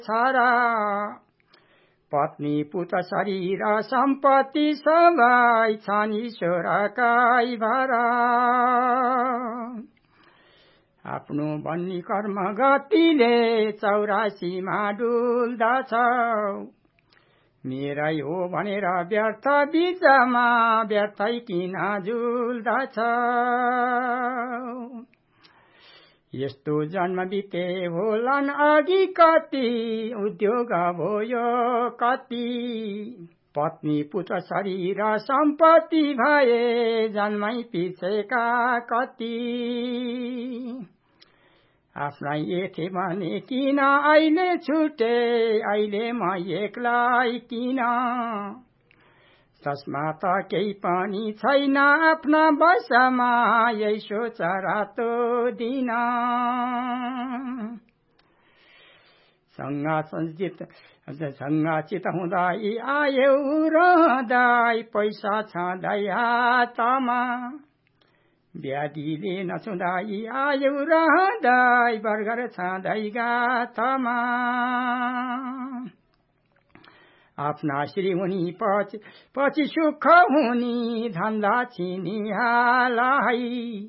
छरा पत्नी पुत्र शरीर सम्पत्ति सबै छन् ईश्वरकै भर आफ्नो बन्नी कर्म गतिले 84मा डुल्दछ मेरै हो भनेर व्यर्थ बीचमा व्यर्थै किन झुल्दछ यस्तो जन्म बिते होलान् अघि कति उद्योग भयो कति पत्नी पुत्र शरीर सम्पत्ति भए जन्मै पिछेका कति आफ्नै एथे भने किन अहिले छुटे अहिले म एक्लै किन तस्मा त केही पनि छैन आफ्ना बसमा यही सोच रातो दिन सँगाचित हुँदै आयौ रहँदै पैसा छँदै हातमा व्याधिले नछुँदै आयौ रहँदै बर्गर छँदै गाथमा आफ्ना श्री हुनी पछि सुख हुनी धन्दा छिनिहालाई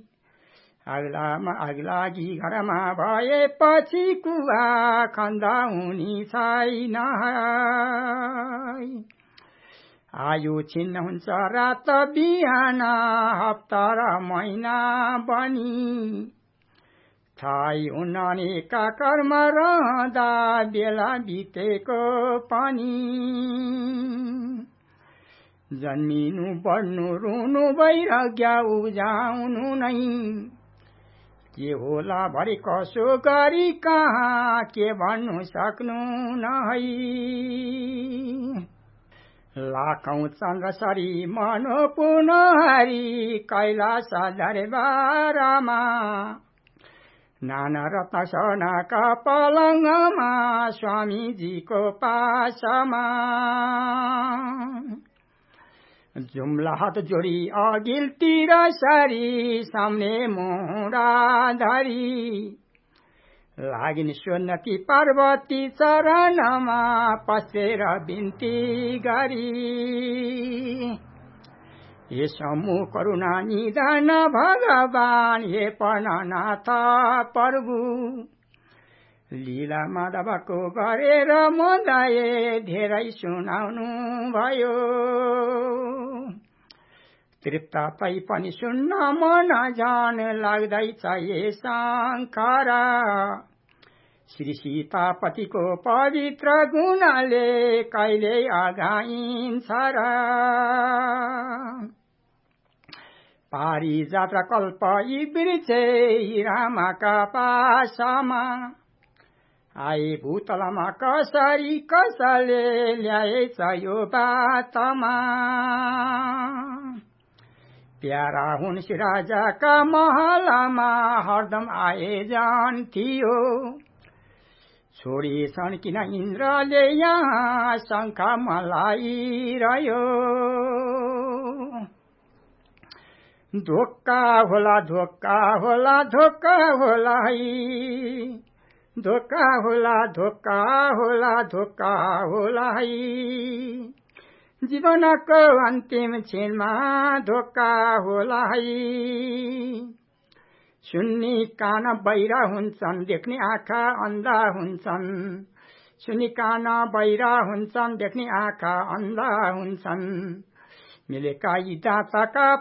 अग्लागी घरमा भएपछि कुवा खन्दा हुनी छैन आयु छिन्न हुन्छ रात बिहान हप्ता र महिना बनी थाहै हुन्न अनेका कर्म रहँदा बेला बितेको पनि जन्मिनु बढ्नु रुनु वैराग्य उब्जाउनु नै के होला भरे कसो गरी कहाँ के भन्नु सक्नु नै लाखौं चन्द्र सरी मनोपूर्ण हरि कैलाश दरबारमा नाना रत्न सोनाका पलङमा स्वामीजीको पासमा जुम्ला हात जोडी अघिल्तिर सरी सामने मुढा धरी लागिन सोन्नती पार्वती चरणमा पसेर बिन्ती गरी हे समु करुणा निधान भगवान हे प्राणनाथ प्रभु लीला माधवको गरेर मोदाए धेरै सुनाउनु भयो तृप्त तै पनि सुन्न मन जान लाग्दैछ ये शङ्कर श्री सीतापतिको पवित्र गुणले कहिले अगाइन्छ र पारिजात कल्प यी वृक्षे रामका पासमा आए भूतलमा कसरी कसले ल्याएछ यो बातमा प्यारा हुन् राजाका महलमा हरदम आएजन थियो छोडेछन् किन इन्द्रले यहाँ शङ्ख मलाइरह्यो धोक्का होला धोक्का होला धोक्का होला धोक्का होला धोक्का होला धोक्का होला जीवनको अन्तिम क्षणमा धोक्का होला सुन्ने कान बहिरा हुन्छन् देख्ने आँखा अन्धा हुन्छन् सुन्ने कान बहिरा हुन्छन् देख्ने आँखा अन्धा हुन्छन् मिलेका यी दाँतका